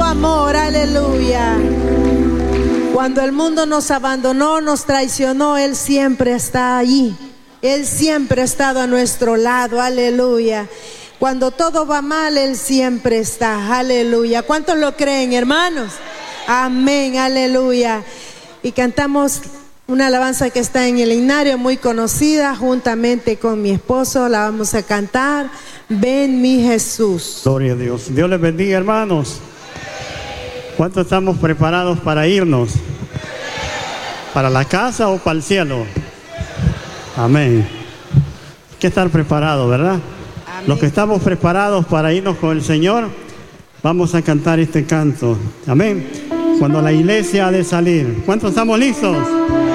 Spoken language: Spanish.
amor, aleluya. Cuando el mundo nos abandonó, nos traicionó, Él siempre está allí. Él siempre ha estado a nuestro lado, aleluya. Cuando todo va mal, Él siempre está, aleluya. ¿Cuántos lo creen, hermanos? Amén, aleluya. Y cantamos una alabanza que está en el himnario, muy conocida, juntamente con mi esposo, la vamos a cantar. Ven mi Jesús. Gloria a Dios. Dios les bendiga, hermanos. ¿Cuántos estamos preparados para irnos? ¿Para la casa o para el cielo? Amén. Hay que estar preparados, ¿verdad? Amén. Los que estamos preparados para irnos con el Señor, vamos a cantar este canto. Amén. Cuando la iglesia ha de salir. ¿Cuántos estamos listos?